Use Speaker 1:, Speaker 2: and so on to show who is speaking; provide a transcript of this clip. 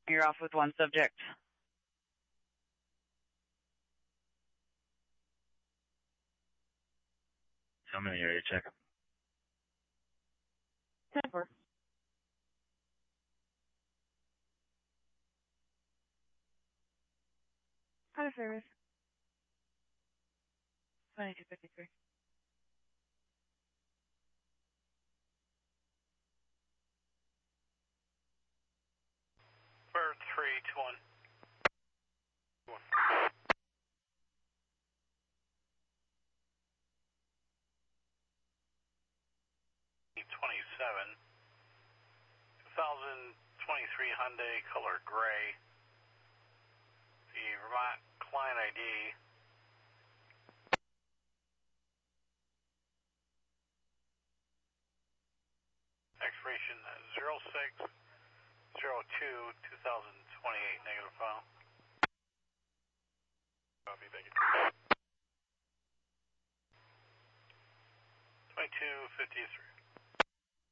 Speaker 1: You're off with one subject.
Speaker 2: Tell me when you're ready to check.
Speaker 1: 10-4. Out of service. 2253.
Speaker 3: Bird 321. 27. 2023 Hyundai, color gray. The Vermont client ID. Expiration 06/02/2028. Negative file. Copy, thank you. 2253.